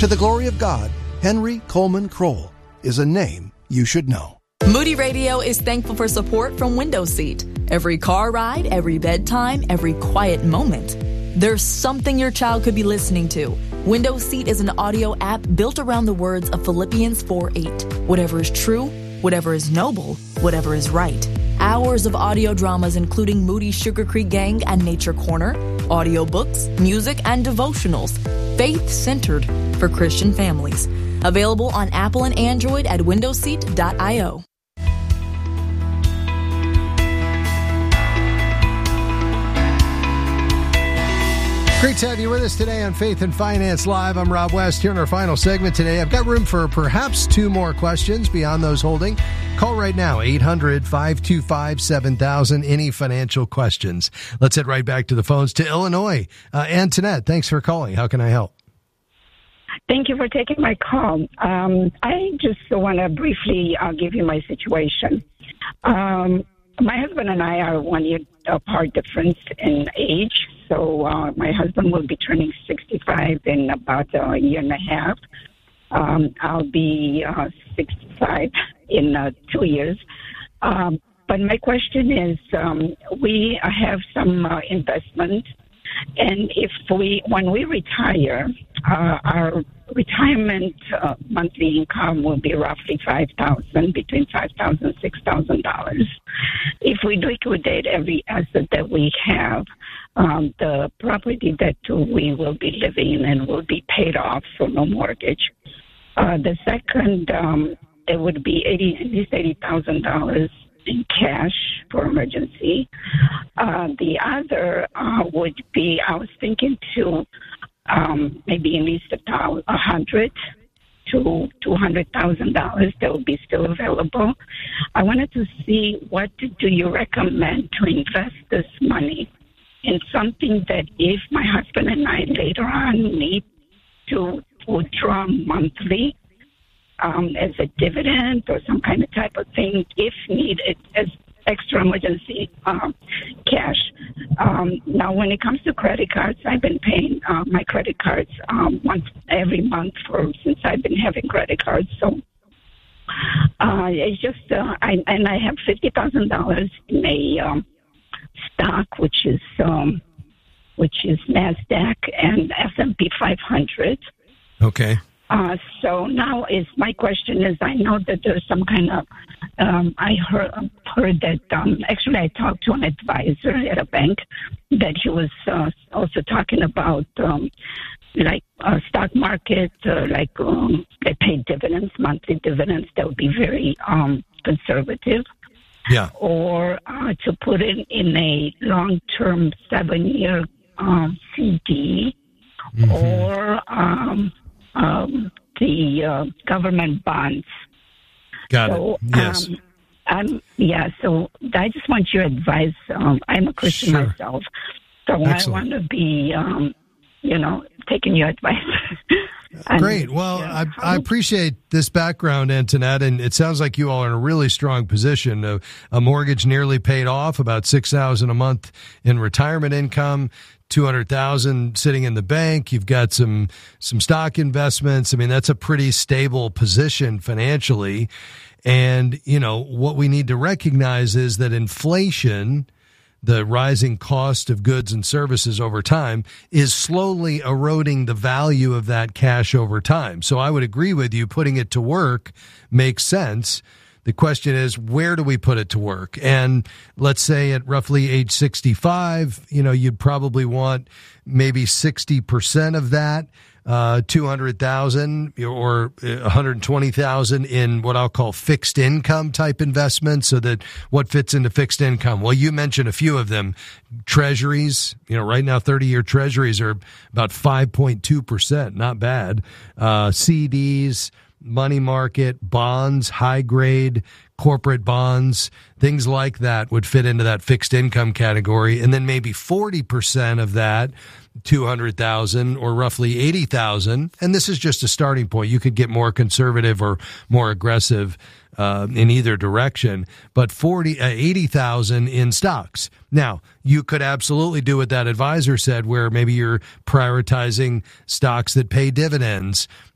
To the glory of God, Henry Coleman Kroll is a name you should know. Moody Radio is thankful for support from Windows Seat. Every car ride, every bedtime, every quiet moment, there's something your child could be listening to. Windows Seat is an audio app built around the words of Philippians 4:8. Whatever is true, whatever is noble, whatever is right. Hours of audio dramas including Moody's Sugar Creek Gang and Nature Corner, audiobooks, music, and devotionals, faith-centered for Christian families. Available on Apple and Android at windowseat.io. Great to have you with us today on Faith and Finance Live. I'm Rob West here in our final segment today. I've got room for perhaps 2 more questions beyond those holding. Call right now, 800-525-7000, any financial questions. Let's head right back to the phones to Illinois. Antoinette, thanks for calling. How can I help? Thank you for taking my call. I just want to briefly give you my situation. My husband and I are 1 year apart difference in age. So my husband will be turning 65 in about a year and a half. I'll be 65 in 2 years. But my question is, we have some investment, and when we retire, our retirement monthly income will be roughly $5,000, between $5,000 and $6,000. If we liquidate every asset that we have, the property that we will be living in will be paid off, so no mortgage. The second, it would be at least $80,000 in cash for emergency. The other would be, I was thinking to maybe at least $100,000 to $200,000 that would be still available. I wanted to see, what do you recommend to invest this money in something that if my husband and I later on need to withdraw monthly as a dividend or some kind of type of thing, if needed, as extra emergency cash. Now, when it comes to credit cards, I've been paying my credit cards once every month since I've been having credit cards. So it's just, I have $50,000 in a stock, which is NASDAQ and S&P 500. Okay. So now my question is, I know that there's some kind of, I heard that, actually I talked to an advisor at a bank that he was also talking about, stock market, they pay dividends, monthly dividends, that would be very conservative. Yeah. Or to put it in a long-term 7-year CD, or the government bonds. Got it. Yes. So I just want your advice. I'm a Christian myself, so excellent. I want to be, taking your advice. Great. Well, I appreciate this background, Antoinette, and it sounds like you all are in a really strong position. A mortgage nearly paid off, about $6,000 a month in retirement income, $200,000 sitting in the bank. You've got some stock investments. I mean, that's a pretty stable position financially. And, what we need to recognize is that inflation, the rising cost of goods and services over time, is slowly eroding the value of that cash over time. So I would agree with you, putting it to work makes sense. The question is, where do we put it to work? And let's say at roughly age 65, you'd probably want maybe 60% of that, 200,000 or 120,000 in what I'll call fixed income type investments. So that what fits into fixed income? Well, you mentioned a few of them. Treasuries, right now 30-year treasuries are about 5.2%, not bad. CDs, money market, bonds, high grade, corporate bonds, things like that would fit into that fixed income category. And then maybe 40% of that, 200,000 or roughly 80,000. And this is just a starting point. You could get more conservative or more aggressive in either direction, but 80,000 in stocks. Now, you could absolutely do what that advisor said, where maybe you're prioritizing stocks that pay dividends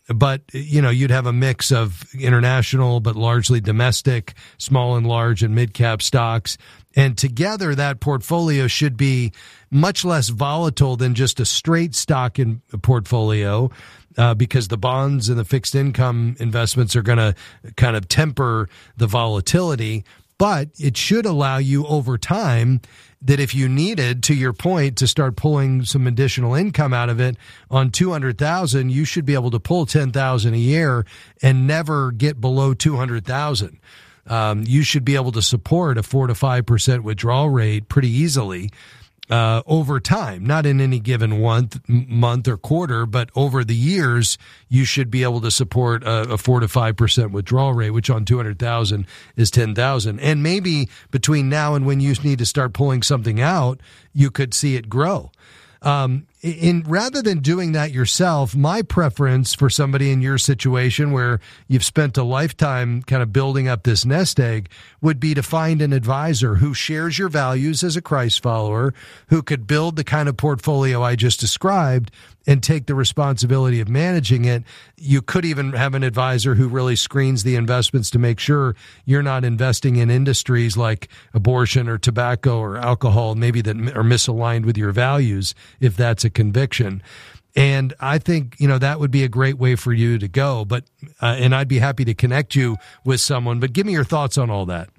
but you'd have a mix of international, but largely domestic, small and large and mid-cap stocks. And together, that portfolio should be much less volatile than just a straight stock in portfolio, because the bonds and the fixed income investments are going to kind of temper the volatility. But it should allow you over time that if you needed, to your point, to start pulling some additional income out of it on $200,000, you should be able to pull $10,000 a year and never get below $200,000. You should be able to support a 4 to 5% withdrawal rate pretty easily over time, not in any given month or quarter, but over the years, you should be able to support a 4 to 5% withdrawal rate, which on 200,000 is 10,000. And maybe between now and when you need to start pulling something out, you could see it grow. Rather than doing that yourself, my preference for somebody in your situation where you've spent a lifetime kind of building up this nest egg would be to find an advisor who shares your values as a Christ follower, who could build the kind of portfolio I just described and take the responsibility of managing it. You could even have an advisor who really screens the investments to make sure you're not investing in industries like abortion or tobacco or alcohol, maybe that are misaligned with your values, if that's a conviction. And I think, that would be a great way for you to go. But, and I'd be happy to connect you with someone, but give me your thoughts on all that.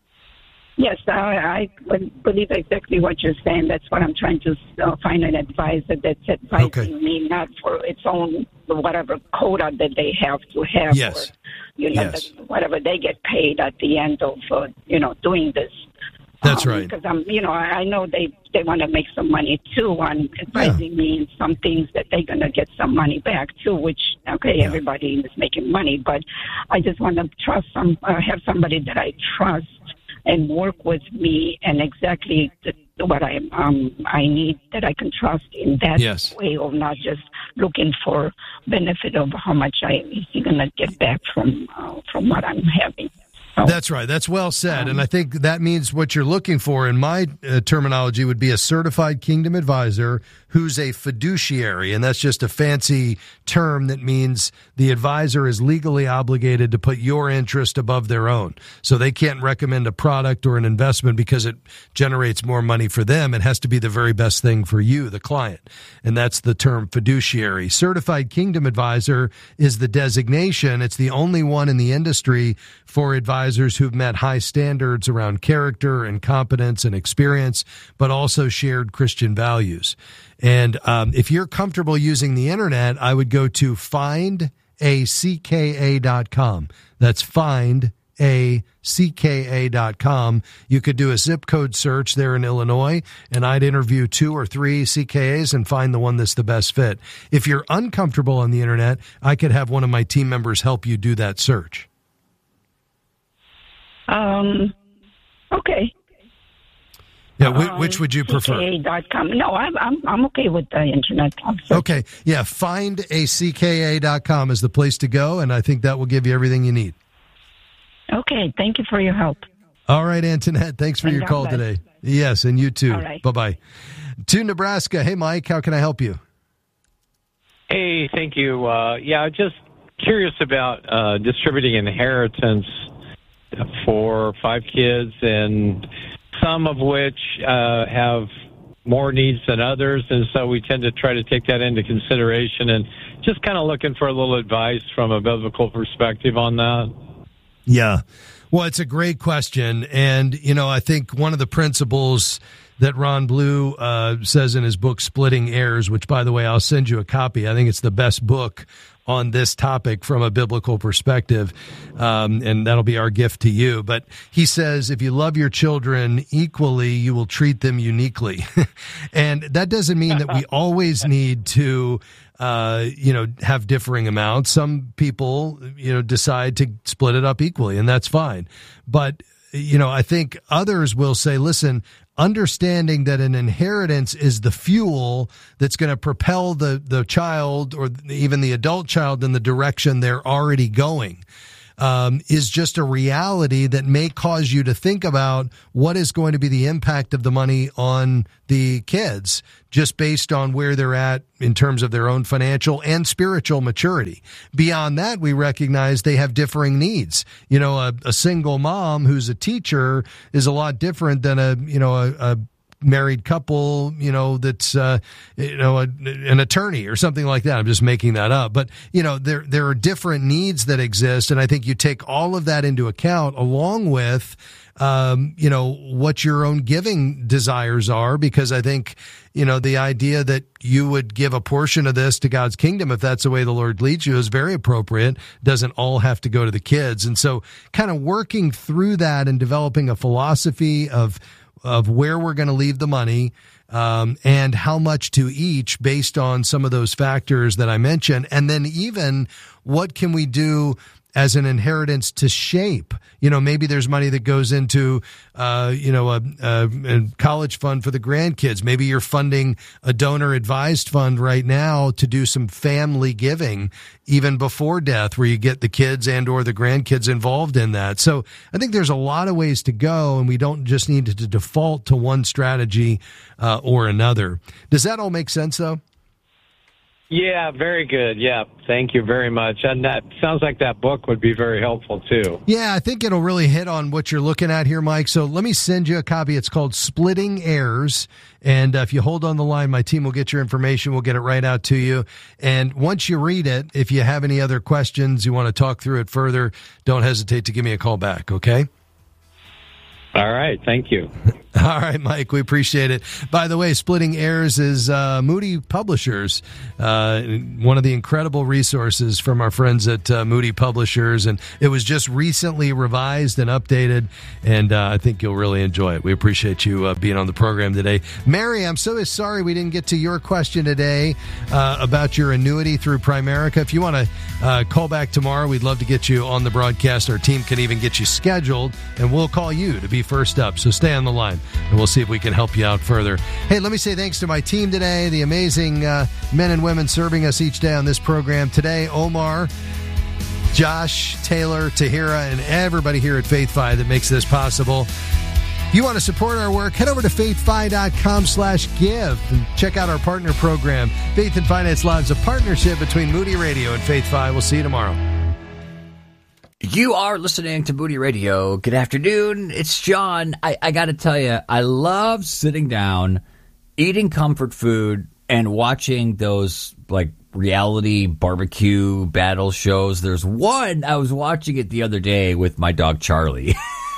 Yes, I believe exactly what you're saying. That's what I'm trying to find an advisor that's advising me, not for its own whatever quota that they have to have, yes. or whatever they get paid at the end of doing this. That's right. Because I know they want to make some money too on advising me in some things that they're going to get some money back too. Which everybody is making money, but I just want to have somebody that I trust and work with me and exactly what I need, that I can trust in that way of not just looking for benefit of how much I'm going to get back from what I'm having. So, that's right. That's well said. And I think that means what you're looking for, in my terminology, would be a certified Kingdom advisor who's a fiduciary. And that's just a fancy term that means the advisor is legally obligated to put your interest above their own. So they can't recommend a product or an investment because it generates more money for them. It has to be the very best thing for you, the client. And that's the term fiduciary. Certified Kingdom advisor is the designation. It's the only one in the industry for advisors who've met high standards around character and competence and experience, but also shared Christian values. And if you're comfortable using the internet, I would go to findacka.com. That's findacka.com. You could do a zip code search there in Illinois, and I'd interview 2 or 3 CKAs and find the one that's the best fit. If you're uncomfortable on the internet, I could have one of my team members help you do that search. Okay. Yeah, which would you prefer? CKA.com. No, I'm okay with the internet. Okay, yeah, findacka.com is the place to go, and I think that will give you everything you need. Okay, thank you for your help. All right, Antoinette, thanks for your call today. Yes, and you too. All right. Bye-bye. To Nebraska. Hey, Mike, how can I help you? Hey, thank you. Just curious about distributing inheritance for 5 kids, and some of which have more needs than others, and so we tend to try to take that into consideration, and just kind of looking for a little advice from a biblical perspective on that. Yeah. Well, it's a great question, and, I think one of the principles that Ron Blue says in his book, Splitting Heirs, which, by the way, I'll send you a copy. I think it's the best book on this topic from a biblical perspective, and that'll be our gift to you. But he says, if you love your children equally, you will treat them uniquely. And that doesn't mean that we always need to, have differing amounts. Some people, decide to split it up equally, and that's fine. But, I think others will say, listen, understanding that an inheritance is the fuel that's going to propel the child or even the adult child in the direction they're already going. is just a reality that may cause you to think about what is going to be the impact of the money on the kids, just based on where they're at in terms of their own financial and spiritual maturity. Beyond that, we recognize they have differing needs. You know, a single mom who's a teacher is a lot different than a married couple, that's, an attorney or something like that. I'm just making that up. But, there are different needs that exist. And I think you take all of that into account along with, what your own giving desires are, because I think, the idea that you would give a portion of this to God's kingdom, if that's the way the Lord leads you, is very appropriate. Doesn't all have to go to the kids. And so kind of working through that and developing a philosophy of where we're going to leave the money, and how much to each based on some of those factors that I mentioned. And then even what can we do as an inheritance to shape? Maybe there's money that goes into, a college fund for the grandkids. Maybe you're funding a donor advised fund right now to do some family giving even before death, where you get the kids and or the grandkids involved in that. So I think there's a lot of ways to go, and we don't just need to default to one strategy or another. Does that all make sense, though? Yeah, very good. Yeah, thank you very much. And that sounds like that book would be very helpful, too. Yeah, I think it'll really hit on what you're looking at here, Mike. So let me send you a copy. It's called Splitting Heirs. And if you hold on the line, my team will get your information. We'll get it right out to you. And once you read it, if you have any other questions, you want to talk through it further, don't hesitate to give me a call back, okay? All right. Thank you. All right, Mike, we appreciate it. By the way, Splitting Heirs is Moody Publishers, one of the incredible resources from our friends at Moody Publishers. And it was just recently revised and updated, and I think you'll really enjoy it. We appreciate you being on the program today. Mary, I'm so sorry we didn't get to your question today about your annuity through Primerica. If you want to call back tomorrow, we'd love to get you on the broadcast. Our team can even get you scheduled, and we'll call you to be first up. So stay on the line, and we'll see if we can help you out further. Hey, let me say thanks to my team today, the amazing men and women serving us each day on this program. Today, Omar, Josh, Taylor, Tahira, and everybody here at FaithFi that makes this possible. If you want to support our work, head over to faithfi.com/give and check out our partner program. Faith and Finance Live is a partnership between Moody Radio and FaithFi. We'll see you tomorrow. You are listening to Moody Radio. Good afternoon. It's John. I got to tell you, I love sitting down, eating comfort food, and watching those reality barbecue battle shows. There's one, I was watching it the other day with my dog Charlie.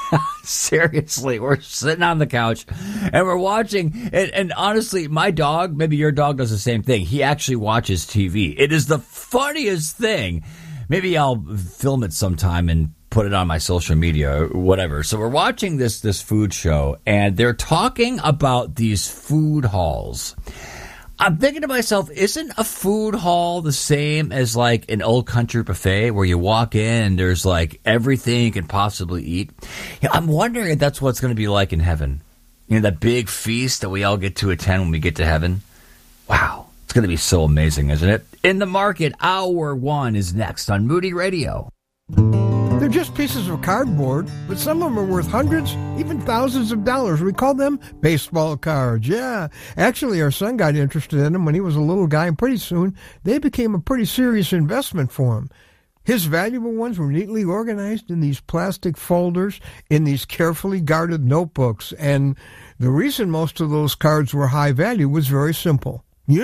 Seriously, we're sitting on the couch and we're watching, and honestly, my dog, maybe your dog does the same thing. He actually watches TV. It is the funniest thing. Maybe I'll film it sometime and put it on my social media or whatever. So we're watching this food show, and they're talking about these food halls. I'm thinking to myself, isn't a food hall the same as an old country buffet where you walk in and there's everything you can possibly eat? I'm wondering if that's what it's going to be like in heaven. That big feast that we all get to attend when we get to heaven. Wow. It's going to be so amazing, isn't it? In the Market, Hour 1 is next on Moody Radio. They're just pieces of cardboard, but some of them are worth hundreds, even thousands of dollars. We call them baseball cards. Yeah. Actually, our son got interested in them when he was a little guy, and pretty soon they became a pretty serious investment for him. His valuable ones were neatly organized in these plastic folders in these carefully guarded notebooks. And the reason most of those cards were high value was very simple.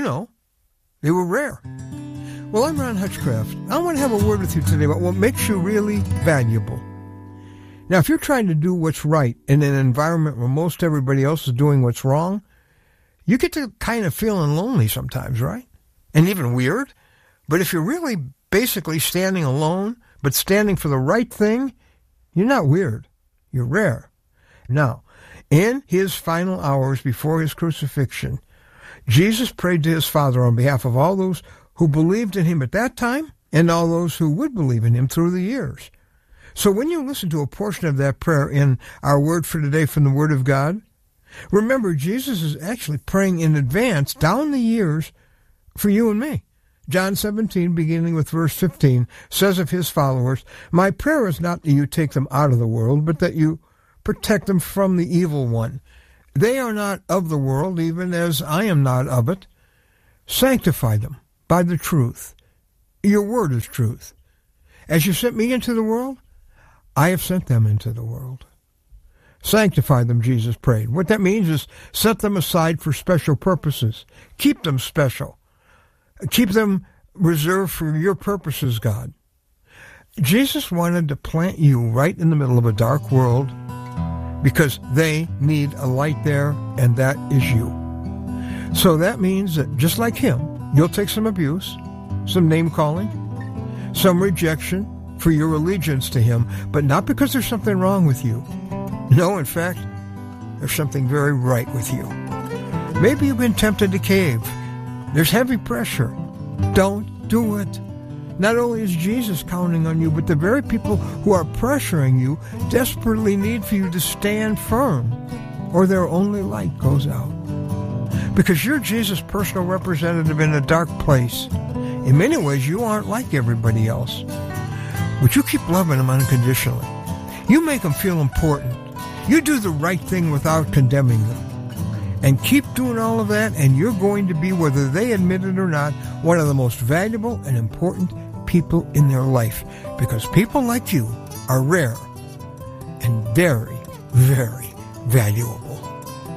They were rare. Well, I'm Ron Hutchcraft. I want to have a word with you today about what makes you really valuable. Now, if you're trying to do what's right in an environment where most everybody else is doing what's wrong, you get to kind of feeling lonely sometimes, right? And even weird. But if you're really basically standing alone, but standing for the right thing, you're not weird. You're rare. Now, in his final hours before his crucifixion, Jesus prayed to his Father on behalf of all those who believed in him at that time and all those who would believe in him through the years. So when you listen to a portion of that prayer in our word for today from the Word of God, remember Jesus is actually praying in advance down the years for you and me. John 17, beginning with verse 15, says of his followers, "My prayer is not that you take them out of the world, but that you protect them from the evil one. They are not of the world, even as I am not of it. Sanctify them by the truth. Your word is truth. As you sent me into the world, I have sent them into the world." Sanctify them, Jesus prayed. What that means is set them aside for special purposes. Keep them special. Keep them reserved for your purposes, God. Jesus wanted to plant you right in the middle of a dark world because they need a light there, and that is you. So that means that just like him, you'll take some abuse, some name-calling, some rejection for your allegiance to him, but not because there's something wrong with you. No, in fact, there's something very right with you. Maybe you've been tempted to cave. There's heavy pressure. Don't do it. Not only is Jesus counting on you, but the very people who are pressuring you desperately need for you to stand firm, or their only light goes out. Because you're Jesus' personal representative in a dark place. In many ways, you aren't like everybody else. But you keep loving them unconditionally. You make them feel important. You do the right thing without condemning them. And keep doing all of that, and you're going to be, whether they admit it or not, one of the most valuable and important people in their life. Because people like you are rare and very, very valuable.